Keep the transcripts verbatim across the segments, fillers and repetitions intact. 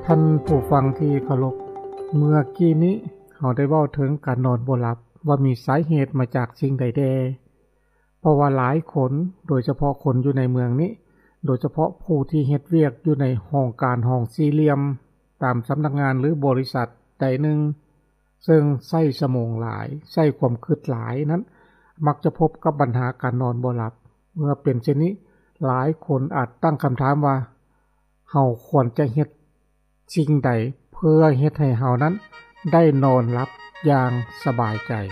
ท่านผู้ฟังที่เคารพเมื่อกี้นี้เราได้เว้าถึงการนอนบ่หลับว่ามีสาเหตุมาจากสิ่งใดแดเพราะว่าหลายคนโดยเฉพาะคนอยู่ในเมืองนี้โดยเฉพาะผู้ที่เฮ็ดเวียกอยู่ในห้องการห้องสี่เหลี่ยมตามสำนักงานหรือบริษัทใดหนึ่งซึ่งใช้ชั่วโมงหลายใช้ความคิดหลายนั้นมักจะพบกับปัญหาการนอนบ่หลับเมื่อเป็นเช่นนี้หลายคนอาจตั้งคำถามว่าเฮาควรจะเฮ็ดสิ่งใดเพื่อเฮ็ดให้เฮานั้นได้นอนหลับอย่างสบายใจ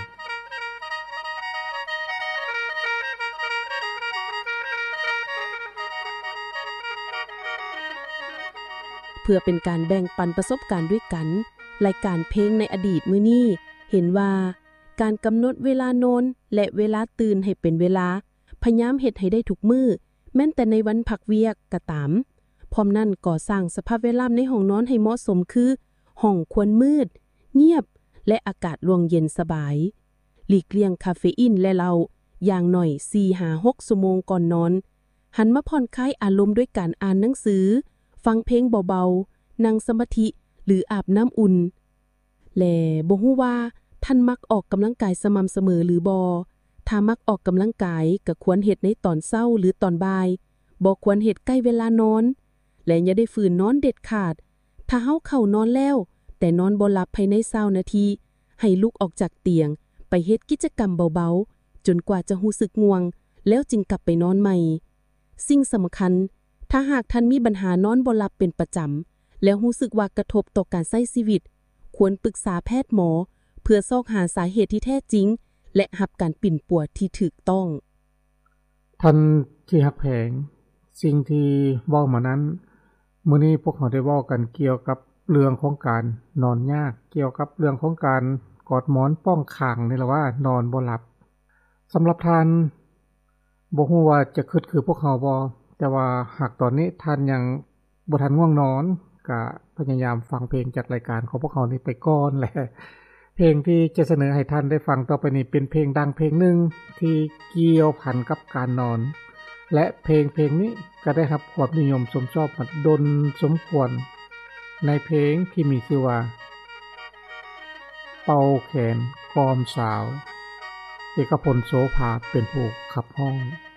เพื่อเป็นการแบ่งปันประสบการณ์ด้วยกันรายการเพลงในอดีตมื้อนี้เห็นว่าการกำหนดเวลานอนและเวลาตื่นให้เป็นเวลาพยายามเฮ็ดให้ได้ทุกมื้อแม้แต่ในวันพักเวียกก็ตามพร้อมนั้นก่อสร้างสภาพแวดล้อมในห้องนอนให้เหมาะสมคือห้องควรมืดเงียบและอากาศร่วงเย็นสบายหลีกเลี่ยงคาเฟอีนและเหล้าอย่างหน่อย สี่ถึงหก ชั่วโมงก่อนนอนหันมาผ่อนคลายอารมณ์ด้วยการอ่านหนังสือฟังเพลงเบาๆนั่งสมาธิหรืออาบน้ำอุ่นและบ่ฮู้ว่าท่านมักออกกำลังกายสม่ำเสมอหรือบ่ถ้ามักออกกำลังกายก็ควรเฮ็ดในตอนเช้าหรือตอนบ่ายบ่ควรเฮ็ดใกล้เวลานอนและอย่าได้ฝืนนอนเด็ดขาดถ้าเฮาเข้านอนแล้วแต่นอนบ่หลับภายในยี่สิบนาทีให้ลุกออกจากเตียงไปเฮ็ดกิจกรรมเบาๆจนกว่าจะรู้สึกง่วงแล้วจึงกลับไปนอนใหม่สิ่งสำคัญถ้าหากท่านมีปัญหานอนบ่หลับเป็นประจำแล้วรู้สึกว่ากระทบต่อการใช้ชีวิตควรปรึกษาแพทย์หมอเพื่อซอกหาสาเหตุที่แท้จริงและรับการปิ่นปัวที่ถูกต้องท่านที่ฮักแพงสิ่งที่เว้ามานั้นมื้อนี้พวกเราได้เว้ากันเกี่ยวกับเรื่องของการนอนยากเกี่ยวกับเรื่องของการกอดหมอนป้องข้างนี่ล่ะว่านอนบ่หลับสำหรับท่านบ่ฮู้ว่าจะคิดคือพวกเราบ่แต่ว่าหากตอนนี้ท่านยังบ่ทันง่วงนอนก็พยายามฟังเพลงจากรายการของพวกเรานี้ไปก่อนแหละเพลงที่จะเสนอให้ท่านได้ฟังต่อไปนี้เป็นเพลงดังเพลงหนึ่งที่เกี่ยวพันกับการนอนและเพลงเพลงนี้ก็ได้รับความนิยมชมชอบมาดนสมควรในเพลงที่มีชื่อว่าเป่าแขนกอมสาวเอกพลโสภาเป็นผู้ขับร้อง